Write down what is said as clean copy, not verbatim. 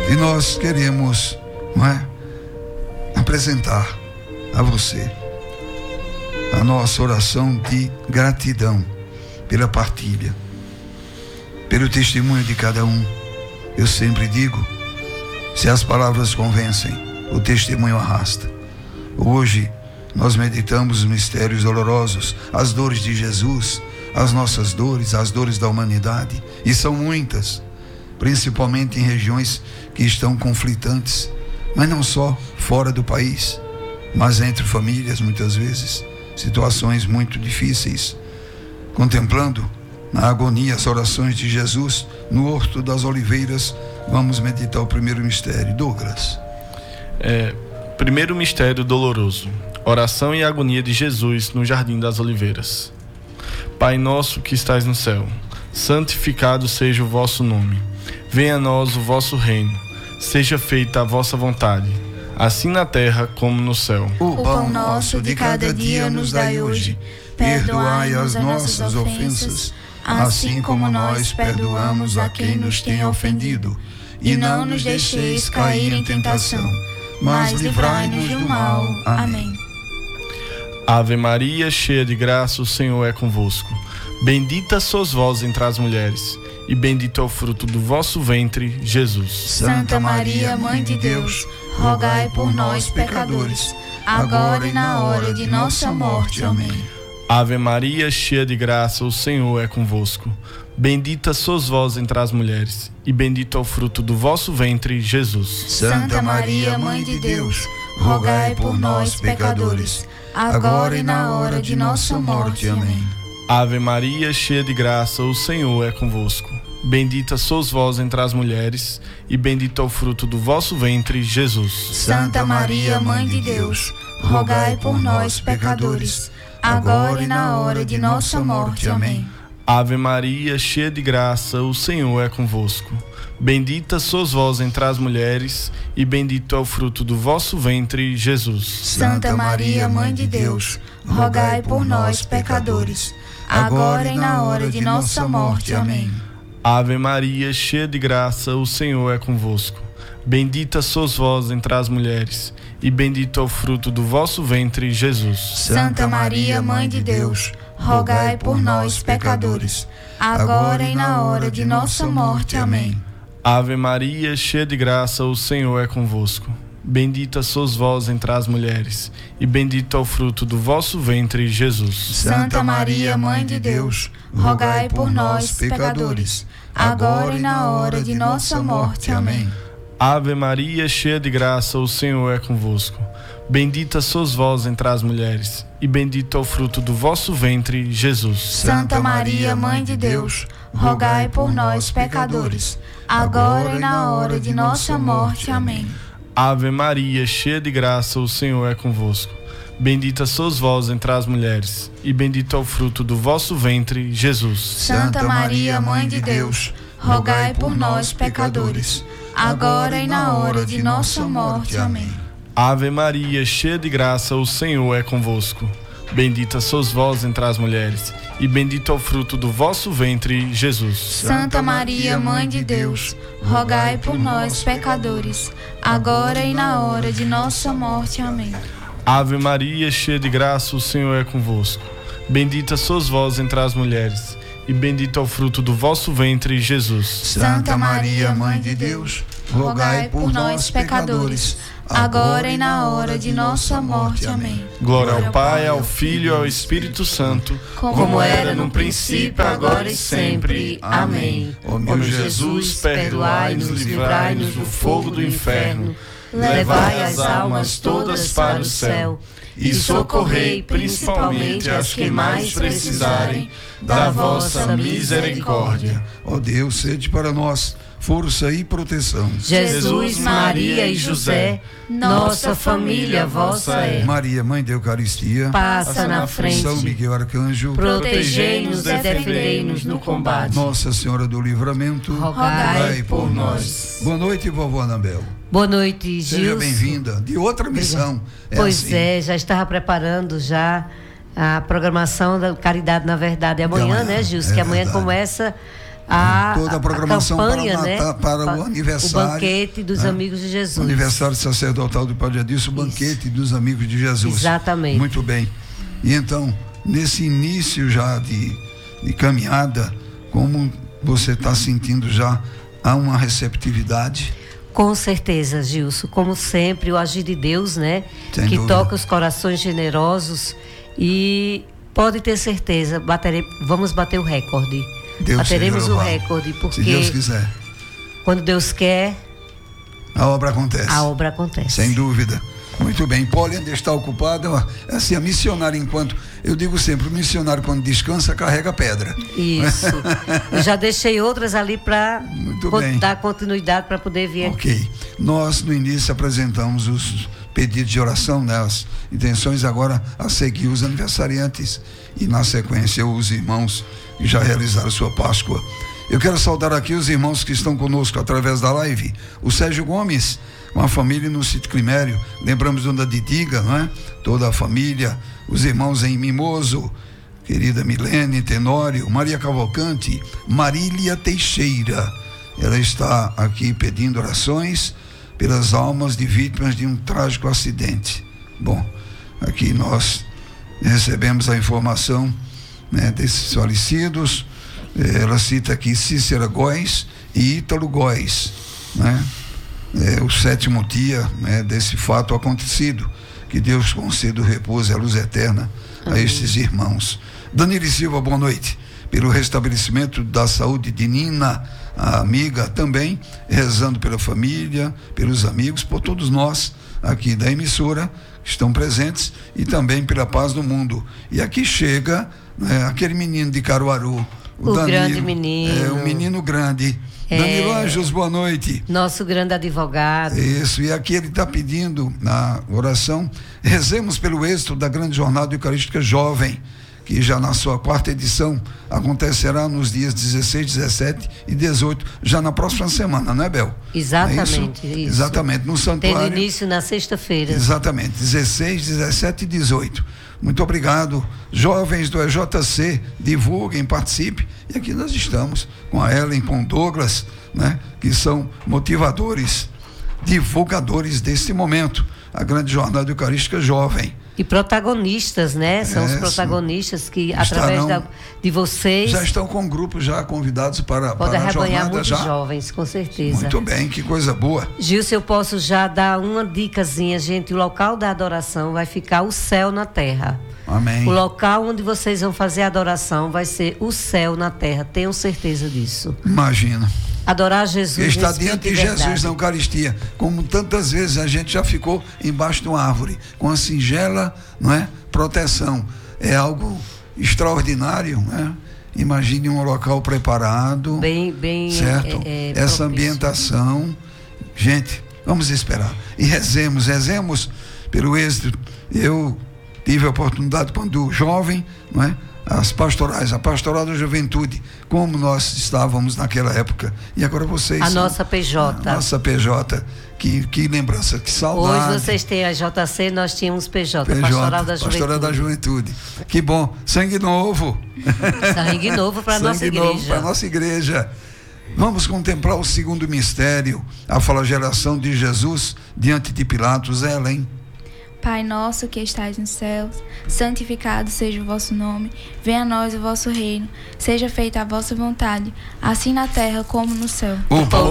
E nós queremos, apresentar a você a nossa oração de gratidão pela partilha, pelo testemunho de cada um. Eu sempre digo, se as palavras convencem, o testemunho arrasta. Hoje nós meditamos os mistérios dolorosos, as dores de Jesus, as nossas dores, as dores da humanidade, e são muitas, principalmente em regiões que estão conflitantes, mas não só fora do país, mas entre famílias, muitas vezes, situações muito difíceis. Contemplando na agonia as orações de Jesus no Horto das Oliveiras, vamos meditar o primeiro mistério. Douglas. Primeiro mistério doloroso: oração e agonia de Jesus no Jardim das Oliveiras. Pai nosso que estais no céu, santificado seja o vosso nome. Venha a nós o vosso reino. Seja feita a vossa vontade, assim na terra como no céu. O pão nosso de cada dia nos dai hoje. Perdoai as nossas ofensas, assim como nós perdoamos a quem nos tem ofendido. E não nos deixeis cair em tentação, mas livrai-nos do mal. Amém. Ave Maria, cheia de graça, o Senhor é convosco. Bendita sois vós entre as mulheres, e bendito é o fruto do vosso ventre, Jesus. Santa Maria, Mãe de Deus, rogai por nós, pecadores, agora e na hora de nossa morte. Amém. Ave Maria, cheia de graça, o Senhor é convosco. Bendita sois vós entre as mulheres, e bendito é o fruto do vosso ventre, Jesus. Santa Maria, Mãe de Deus, rogai por nós, pecadores, agora e na hora de nossa morte. Amém. Ave Maria, cheia de graça, o Senhor é convosco. Bendita sois vós entre as mulheres, e bendito é o fruto do vosso ventre, Jesus. Santa Maria, Mãe de Deus, rogai por nós, pecadores, agora e na hora de nossa morte. Amém. Ave Maria, cheia de graça, o Senhor é convosco. Bendita sois vós entre as mulheres, e bendito é o fruto do vosso ventre, Jesus. Santa Maria, Mãe de Deus, rogai por nós, pecadores, agora e na hora de nossa morte. Amém. Ave Maria, cheia de graça, o Senhor é convosco. Bendita sois vós entre as mulheres, e bendito é o fruto do vosso ventre, Jesus. Santa Maria, Mãe de Deus, rogai por nós, pecadores, agora e na hora de nossa morte. Amém. Ave Maria, cheia de graça, o Senhor é convosco. Bendita sois vós entre as mulheres, e bendito é o fruto do vosso ventre, Jesus. Santa Maria, Mãe de Deus, rogai por nós, pecadores, agora e na hora de nossa morte. Amém. Ave Maria, cheia de graça, o Senhor é convosco. Bendita sois vós entre as mulheres, e bendito é o fruto do vosso ventre, Jesus. Santa Maria, Mãe de Deus, rogai por nós, pecadores, agora e na hora de nossa morte. Amém. Ave Maria, cheia de graça, o Senhor é convosco. Bendita sois vós entre as mulheres, e bendito é o fruto do vosso ventre, Jesus. Santa Maria, Mãe de Deus, rogai por nós, pecadores, agora e na hora de nossa morte. Amém. Ave Maria, cheia de graça, o Senhor é convosco. Bendita sois vós entre as mulheres, e bendito é o fruto do vosso ventre, Jesus. Santa Maria, Mãe de Deus, rogai por nós, pecadores, agora e na hora de nossa morte. Amém. Ave Maria, cheia de graça, o Senhor é convosco. Bendita sois vós entre as mulheres, e bendito é o fruto do vosso ventre, Jesus. Santa Maria, Mãe de Deus, rogai por nós, pecadores, agora e na hora de nossa morte. Amém. Glória ao Pai, ao Filho e ao Espírito Santo, como era no princípio, agora e sempre. Amém. Ó meu Jesus, perdoai-nos, livrai-nos do fogo do inferno, levai as almas todas para o céu, e socorrei principalmente as que mais precisarem da vossa misericórdia. Ó Deus, sede para nós força e proteção. Jesus, Maria e José, nossa família vossa é. Maria, Mãe da Eucaristia, passa na frente. São Miguel Arcanjo, protegei-nos e defendei-nos no combate. Nossa Senhora do Livramento, rogai por nós. Boa noite, vovó Anabel. Boa noite, Gilson. Seja bem-vinda de outra missão. Já estava preparando já a programação da Caridade na Verdade. Amanhã, né, Gilson? Que amanhã começa toda a programação campanha, para o Natal, né? para o aniversário. O banquete dos amigos de Jesus. O aniversário sacerdotal do Padre Adilson, o banquete dos amigos de Jesus. Exatamente. Muito bem. E então, nesse início já de caminhada, como você está sentindo já, há uma receptividade? Com certeza, Gilson. Como sempre, o agir de Deus, né? Sem que dúvida. toca os corações generosos e pode ter certeza, vamos bater o recorde. Bateremos o recorde, porque se Deus quiser. Quando Deus quer, a obra acontece. A obra acontece. Sem dúvida. Muito bem. Paulo ainda está ocupada, assim, a missionária eu digo sempre, o missionário quando descansa carrega pedra. Isso. Eu já deixei outras ali para dar continuidade para poder vir aqui. Ok. Nós no início apresentamos os pedidos de oração, né, as intenções, agora a seguir os aniversariantes e na sequência os irmãos que já realizaram sua Páscoa. Eu quero saudar aqui os irmãos que estão conosco através da live. O Sérgio Gomes, com a família no Sítio Climério. Lembramos Dona Didiga, não é? Toda a família. Os irmãos em Mimoso, querida Milene Tenório, Maria Cavalcante, Marília Teixeira. Ela está aqui pedindo orações pelas almas de vítimas de um trágico acidente. Bom, aqui nós recebemos a informação, né, desses falecidos. Ela cita aqui Cícera Góes e Ítalo Góes, né? O 7º dia, né, desse fato acontecido. Que Deus conceda o repouso e a luz eterna a estes irmãos. Danile Silva, boa noite. Pelo restabelecimento da saúde de Nina, a amiga, também rezando pela família, pelos amigos, por todos nós aqui da emissora que estão presentes e também pela paz do mundo. E aqui chega, né, aquele menino de Caruaru, o Danilo, grande menino. O menino grande. Danilo Anjos, boa noite. Nosso grande advogado. Isso, e aqui ele está pedindo na oração, rezemos pelo êxito da grande jornada eucarística jovem, que já na sua 4ª edição acontecerá nos dias 16, 17 e 18, já na próxima semana, não é, Bel? Exatamente, é isso? isso. Exatamente, no santuário. Tendo início na sexta-feira. Exatamente, 16, 17 e 18. Muito obrigado. Jovens do EJC, divulguem, participem. E aqui nós estamos com a Ellen, com o Douglas, né, que são motivadores, divulgadores deste momento, a grande jornada eucarística jovem. E protagonistas, né? São os protagonistas que, através de vocês... Já estão com grupos já convidados para a jornada. Pode arrebanhar muitos jovens, com certeza. Muito bem, que coisa boa. Gilson, eu posso já dar uma dicasinha, gente. O local da adoração vai ficar o céu na terra. Amém. O local onde vocês vão fazer a adoração vai ser o céu na terra. Tenham certeza disso. Imagina. Adorar Jesus. Está diante de Jesus na Eucaristia, como tantas vezes a gente já ficou embaixo de uma árvore, com a singela, não é, proteção. É algo extraordinário, né? Imagine um local preparado, bem certo? Essa ambientação. Gente, vamos esperar. E rezemos pelo êxito. Eu tive a oportunidade quando jovem, não é? As pastorais, a pastoral da juventude, como nós estávamos naquela época. E agora vocês. A nossa PJ. A nossa PJ. Que lembrança, que saudade. Hoje vocês têm a JC, nós tínhamos PJ, Pastoral da Juventude. Pastoral da Juventude. Que bom. Sangue novo. Sangue novo para a nossa igreja. Sangue novo para a nossa igreja. Vamos contemplar o 2º mistério, a flagelação de Jesus diante de Pilatos. Ellen. Pai nosso que estais nos céus, santificado seja o vosso nome, venha a nós o vosso reino, seja feita a vossa vontade, assim na terra como no céu.